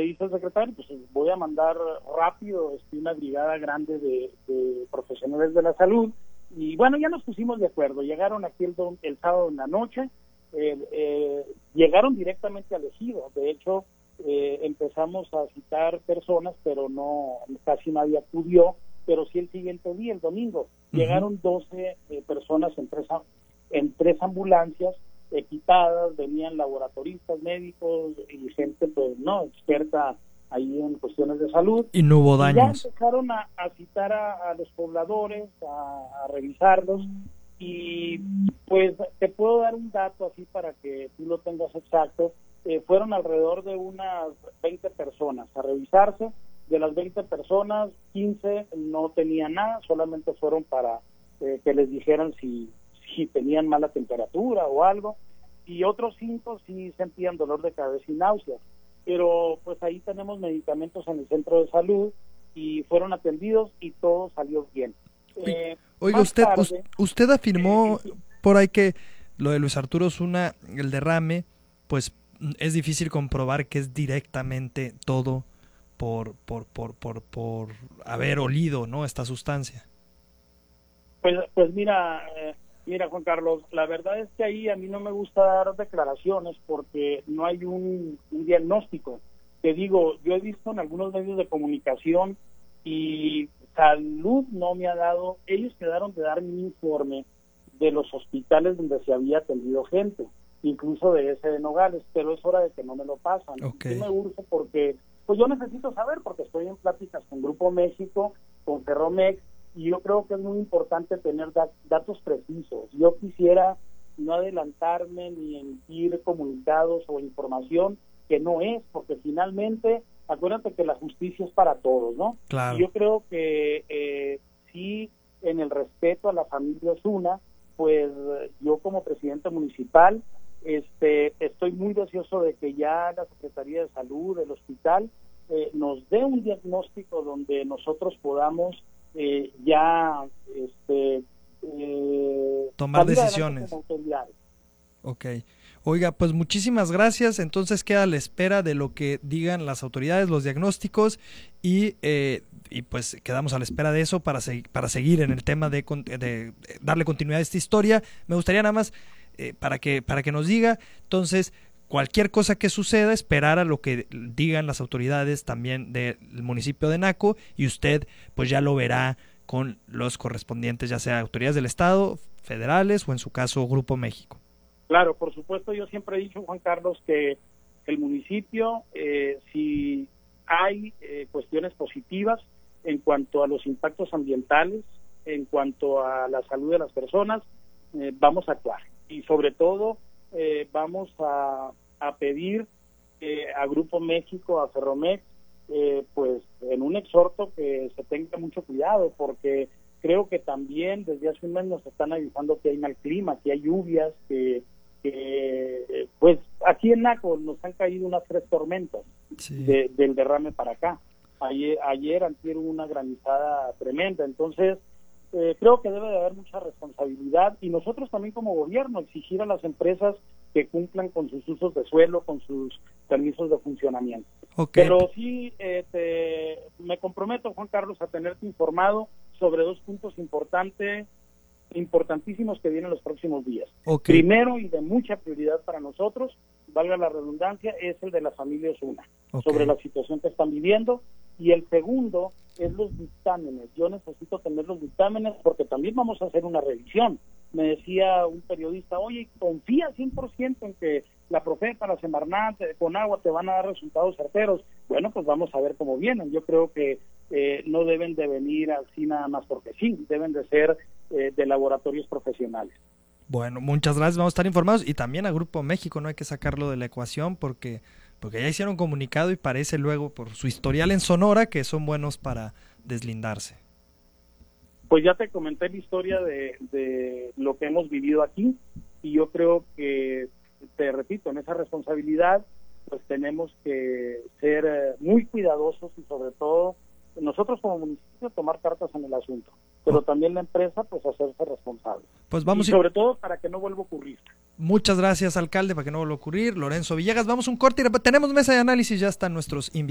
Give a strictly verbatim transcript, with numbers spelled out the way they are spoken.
dice el secretario, pues voy a mandar rápido este, una brigada grande de, de profesionales de la salud. Y bueno, ya nos pusimos de acuerdo. Llegaron aquí el, el sábado en la noche, eh, eh, llegaron directamente al ejido. De hecho, eh, empezamos a citar personas, pero no, casi nadie acudió. Pero sí el siguiente día, el domingo, uh-huh. llegaron doce eh, personas en tres, en tres ambulancias equipadas, venían laboratoristas, médicos y gente pues no experta ahí en cuestiones de salud. Y no hubo daños. Y ya empezaron a, a citar a, a los pobladores, a, a revisarlos, y pues te puedo dar un dato así para que tú lo tengas exacto. Eh, fueron alrededor de unas veinte personas a revisarse. De las veinte personas, quince no tenían nada, solamente fueron para eh, que les dijeran si, si tenían mala temperatura o algo, y otros cinco sí sentían dolor de cabeza y náuseas. Pero pues ahí tenemos medicamentos en el centro de salud y fueron atendidos y todo salió bien. Eh, Oiga, usted, tarde, usted afirmó eh, por ahí que lo de Luis Arturo Osuna, el derrame, pues es difícil comprobar que es directamente todo Por, por, por, por, por haber olido, ¿no?, esta sustancia. Pues, pues mira, eh, mira Juan Carlos, la verdad es que ahí a mí no me gusta dar declaraciones porque no hay un, un diagnóstico. Te digo, yo he visto en algunos medios de comunicación y Salud no me ha dado, ellos quedaron de darme un informe de los hospitales donde se había atendido gente, incluso de ese de Nogales, pero es hora de que no me lo pasan. Okay. Sí me urge porque pues yo necesito saber, porque estoy en pláticas con Grupo México, con Ferromex, y yo creo que es muy importante tener dat- datos precisos. Yo quisiera no adelantarme ni emitir comunicados o información que no es, porque finalmente, acuérdate que la justicia es para todos, ¿no? Claro. Y yo creo que eh, sí, en el respeto a la familia Osuna, pues yo como presidente municipal, Este, estoy muy deseoso de que ya la Secretaría de Salud, el hospital, eh, nos dé un diagnóstico donde nosotros podamos eh, ya este, eh, tomar decisiones. Ok. Oiga, pues muchísimas gracias. Entonces queda a la espera de lo que digan las autoridades, los diagnósticos, y, eh, y pues quedamos a la espera de eso para, se- para seguir en el tema de, de, de darle continuidad a esta historia. Me gustaría nada más Eh, para que para que nos diga, entonces, cualquier cosa que suceda, esperar a lo que digan las autoridades también del municipio de Naco, y usted pues ya lo verá con los correspondientes, ya sea autoridades del estado, federales o en su caso Grupo México. Claro, por supuesto, yo siempre he dicho, Juan Carlos, que el municipio, eh, si hay eh, cuestiones positivas en cuanto a los impactos ambientales, en cuanto a la salud de las personas, eh, vamos a actuar. Y sobre todo eh, vamos a, a pedir eh, a Grupo México, a Ferromex, eh, pues en un exhorto que se tenga mucho cuidado, porque creo que también desde hace un mes nos están avisando que hay mal clima, que hay lluvias, que, que pues aquí en Naco nos han caído unas tres tormentas sí. de, del derrame para acá. Ayer, ayer antier hubo una granizada tremenda, entonces Eh, creo que debe de haber mucha responsabilidad y nosotros también como gobierno exigir a las empresas que cumplan con sus usos de suelo, con sus permisos de funcionamiento. Okay. Pero sí eh, te, me comprometo, Juan Carlos, a tenerte informado sobre dos puntos importantes, importantísimos que vienen los próximos días. Okay. Primero y de mucha prioridad para nosotros, valga la redundancia, es el de la familia Osuna, okay, sobre la situación que están viviendo, y el segundo es los dictámenes. Yo necesito tener los dictámenes porque también vamos a hacer una revisión. Me decía un periodista, oye, confía cien por ciento en que la Profepa, la Semarnat, con agua te van a dar resultados certeros. Bueno, pues vamos a ver cómo vienen. Yo creo que eh, no deben de venir así nada más porque sí, deben de ser eh, de laboratorios profesionales. Bueno, muchas gracias, vamos a estar informados, y también a Grupo México no hay que sacarlo de la ecuación porque porque ya hicieron comunicado y parece luego por su historial en Sonora que son buenos para deslindarse. Pues ya te comenté la historia de, de lo que hemos vivido aquí, y yo creo que, te repito, en esa responsabilidad pues tenemos que ser eh, muy cuidadosos y sobre todo nosotros como municipio tomar cartas en el asunto, pero oh. también la empresa pues hacerse responsable. Pues vamos y sobre y... todo para que no vuelva a ocurrir. Muchas gracias, alcalde, para que no vuelva a ocurrir. Lorenzo Villegas, vamos a un corte y tenemos mesa de análisis, ya están nuestros invitados.